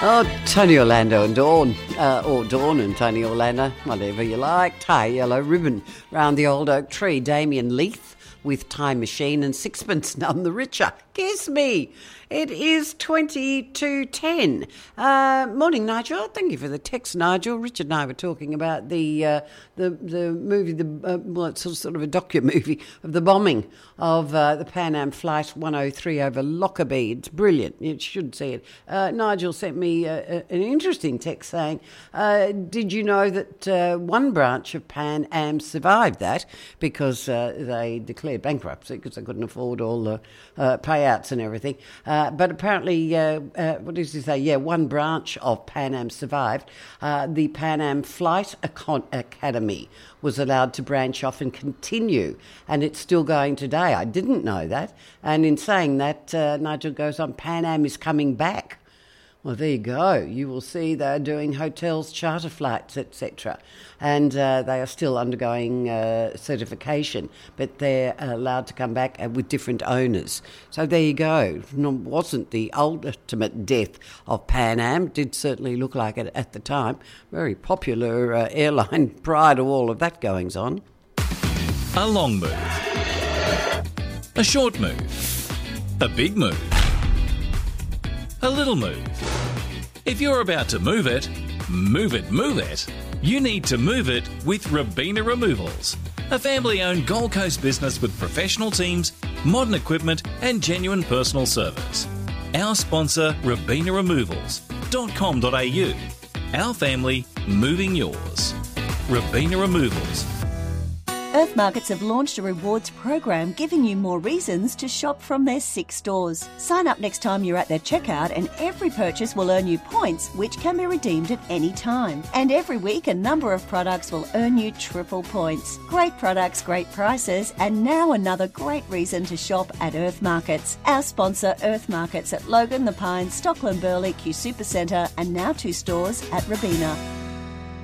Oh, Tony Orlando and Dawn, or Dawn and Tony Orlando, whatever you like. Tie yellow ribbon round the old oak tree. Damien Leith with Time Machine and Sixpence None the Richer. Kiss me. It is 22:10. Morning, Nigel. Thank you for the text, Nigel. Richard and I were talking about the movie, it's sort of a docu-movie of the bombing of the Pan Am Flight 103 over Lockerbie. It's brilliant. You should see it. Nigel sent me an interesting text saying, did you know that one branch of Pan Am survived that because they declared bankruptcy because they couldn't afford all the payouts and everything. But apparently, what does he say? Yeah, one branch of Pan Am survived. The Pan Am Flight Academy was allowed to branch off and continue, and it's still going today. I didn't know that. And in saying that, Nigel goes on, Pan Am is coming back. Well, there you go. You will see they're doing hotels, charter flights, etc. And they are still undergoing certification, but they're allowed to come back with different owners. So there you go. It wasn't the ultimate death of Pan Am. It did certainly look like it at the time. Very popular airline prior to all of that goings on. A long move. A short move. A big move. A little move. If you're about to move it, you need to move it with Robina Removals, a family-owned Gold Coast business with professional teams, modern equipment and genuine personal service. Our sponsor, RobinaRemovals.com.au. Our family, moving yours. Robina Removals. Earth Markets have launched a rewards program giving you more reasons to shop from their 6 stores. Sign up next time you're at their checkout and every purchase will earn you points which can be redeemed at any time. And every week a number of products will earn you triple points. Great products, great prices, and now another great reason to shop at Earth Markets. Our sponsor Earth Markets at Logan, The Pines, Stockland Burley, Q Supercentre and now 2 stores at Robina.